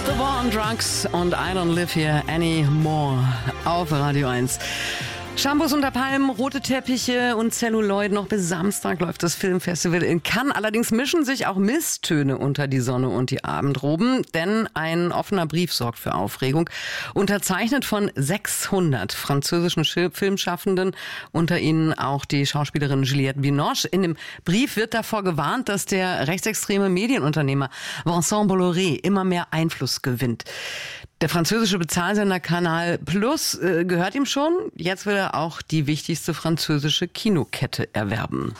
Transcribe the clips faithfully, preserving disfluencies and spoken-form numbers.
The War on Drugs und I Don't Live Here Anymore auf Radio eins. Shampoos unter Palmen, rote Teppiche und Celluloid. Noch bis Samstag läuft das Filmfestival in Cannes. Allerdings mischen sich auch Misstöne unter die Sonne und die Abendroben. Denn ein offener Brief sorgt für Aufregung. Unterzeichnet von sechshundert französischen Filmschaffenden. Unter ihnen auch die Schauspielerin Juliette Binoche. In dem Brief wird davor gewarnt, dass der rechtsextreme Medienunternehmer Vincent Bolloré immer mehr Einfluss gewinnt. Der französische Bezahlsender Canal Plus äh, gehört ihm schon. Jetzt will er auch die wichtigste französische Kinokette erwerben.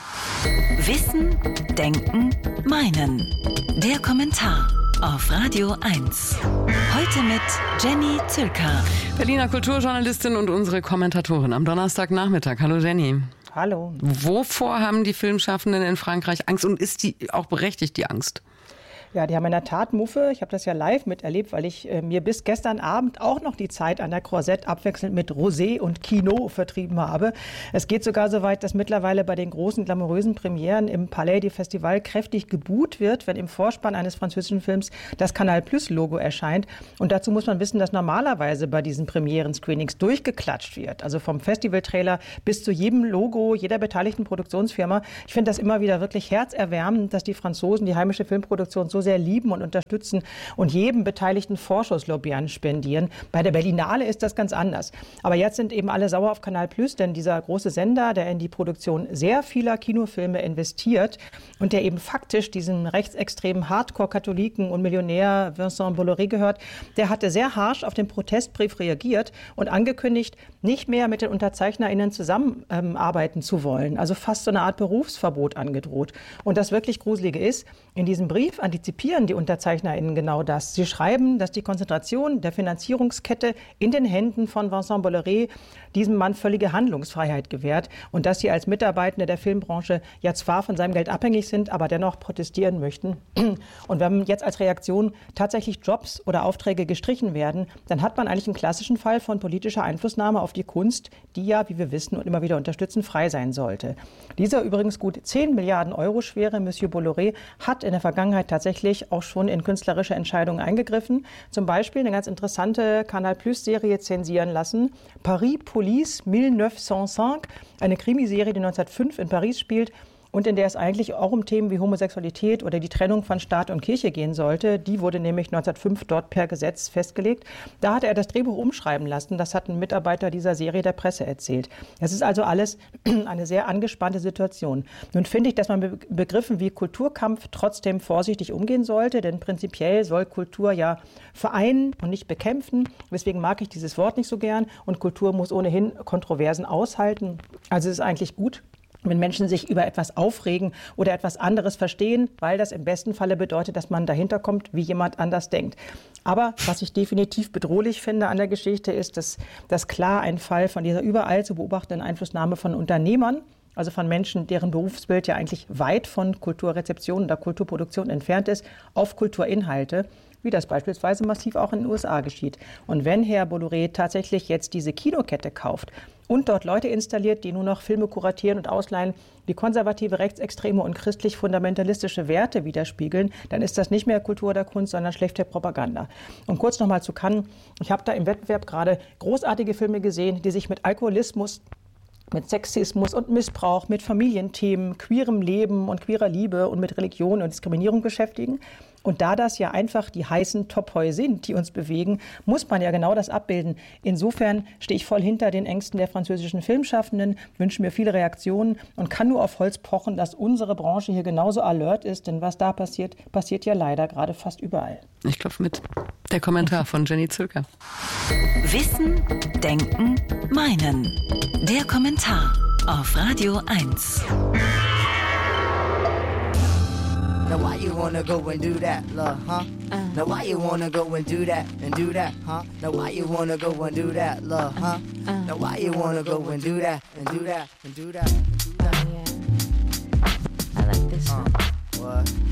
Wissen, Denken, Meinen. Der Kommentar auf Radio eins. Heute mit Jenny Zülker. Berliner Kulturjournalistin und unsere Kommentatorin am Donnerstagnachmittag. Hallo Jenny. Hallo. Wovor haben die Filmschaffenden in Frankreich Angst und ist die auch berechtigt, die Angst? Ja, die haben in der Tat Muffe. Ich habe das ja live miterlebt, weil ich äh, mir bis gestern Abend auch noch die Zeit an der Croisette abwechselnd mit Rosé und Kino vertrieben habe. Es geht sogar so weit, dass mittlerweile bei den großen glamourösen Premieren im Palais des Festivals kräftig geboot wird, wenn im Vorspann eines französischen Films das Canal Plus Logo erscheint. Und dazu muss man wissen, dass normalerweise bei diesen Premieren-Screenings durchgeklatscht wird. Also vom Festivaltrailer bis zu jedem Logo jeder beteiligten Produktionsfirma. Ich finde das immer wieder wirklich herzerwärmend, dass die Franzosen die heimische Filmproduktion so sehr lieben und unterstützen und jedem beteiligten Vorschusslorbeeren spendieren. Bei der Berlinale ist das ganz anders. Aber jetzt sind eben alle sauer auf Canal Plus, denn dieser große Sender, der in die Produktion sehr vieler Kinofilme investiert und der eben faktisch diesem rechtsextremen Hardcore-Katholiken und Millionär Vincent Bolloré gehört, der hatte sehr harsch auf den Protestbrief reagiert und angekündigt, nicht mehr mit den UnterzeichnerInnen zusammenarbeiten zu wollen. Also fast so eine Art Berufsverbot angedroht. Und das wirklich Gruselige ist, in diesem Brief antizipieren die UnterzeichnerInnen genau das. Sie schreiben, dass die Konzentration der Finanzierungskette in den Händen von Vincent Bolloré diesem Mann völlige Handlungsfreiheit gewährt und dass sie als Mitarbeitende der Filmbranche ja zwar von seinem Geld abhängig sind, aber dennoch protestieren möchten. Und wenn jetzt als Reaktion tatsächlich Jobs oder Aufträge gestrichen werden, dann hat man eigentlich einen klassischen Fall von politischer Einflussnahme auf die Kunst, die ja, wie wir wissen und immer wieder unterstützen, frei sein sollte. Dieser übrigens gut zehn Milliarden Euro schwere Monsieur Bolloré hat in der Vergangenheit tatsächlich auch schon in künstlerische Entscheidungen eingegriffen. Zum Beispiel eine ganz interessante Canal Plus Serie zensieren lassen. Paris Police neunzehnhundertfünf, eine Krimiserie, die neunzehnhundertfünf in Paris spielt und in der es eigentlich auch um Themen wie Homosexualität oder die Trennung von Staat und Kirche gehen sollte. Die wurde nämlich neunzehnhundertfünf dort per Gesetz festgelegt. Da hatte er das Drehbuch umschreiben lassen. Das hat ein Mitarbeiter dieser Serie der Presse erzählt. Das ist also alles eine sehr angespannte Situation. Nun finde ich, dass man mit Begriffen wie Kulturkampf trotzdem vorsichtig umgehen sollte, denn prinzipiell soll Kultur ja vereinen und nicht bekämpfen. Deswegen mag ich dieses Wort nicht so gern und Kultur muss ohnehin Kontroversen aushalten. Also es ist eigentlich gut, wenn Menschen sich über etwas aufregen oder etwas anderes verstehen, weil das im besten Falle bedeutet, dass man dahinter kommt, wie jemand anders denkt. Aber was ich definitiv bedrohlich finde an der Geschichte ist, dass das klar ein Fall von dieser überall zu beobachtenden Einflussnahme von Unternehmern, also von Menschen, deren Berufsbild ja eigentlich weit von Kulturrezeption oder Kulturproduktion entfernt ist, auf Kulturinhalte, wie das beispielsweise massiv auch in den U S A geschieht. Und wenn Herr Bolloré tatsächlich jetzt diese Kinokette kauft und dort Leute installiert, die nur noch Filme kuratieren und ausleihen, die konservative, rechtsextreme und christlich-fundamentalistische Werte widerspiegeln, dann ist das nicht mehr Kultur oder Kunst, sondern schlechte Propaganda. Und kurz noch mal zu Cannes. Ich habe da im Wettbewerb gerade großartige Filme gesehen, die sich mit Alkoholismus, mit Sexismus und Missbrauch, mit Familienthemen, queerem Leben und queerer Liebe und mit Religion und Diskriminierung beschäftigen. Und da das ja einfach die heißen Topoi sind, die uns bewegen, muss man ja genau das abbilden. Insofern stehe ich voll hinter den Ängsten der französischen Filmschaffenden, wünsche mir viele Reaktionen und kann nur auf Holz pochen, dass unsere Branche hier genauso alert ist. Denn was da passiert, passiert ja leider gerade fast überall. Ich klopfe mit. Der Kommentar von Jenny Zülker. Wissen, Denken, Meinen. Der Kommentar auf Radio eins. Now why you wanna go and do that, love, huh? Uh. Now why you wanna go and do that and do that, huh? Now why you wanna go and do that, love, huh? Uh. Now why you wanna go and do that and do that and do that and do that? Oh, yeah. I like this uh, one. What?